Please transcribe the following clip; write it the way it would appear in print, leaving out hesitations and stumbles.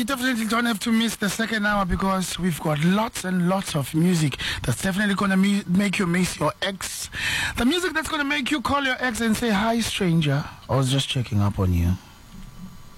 definitely don't have to miss the second hour because we've got lots and lots of music that's definitely going to make you miss your ex. The music that's going to make you call your ex and say, "Hi, stranger. I was just checking up on you."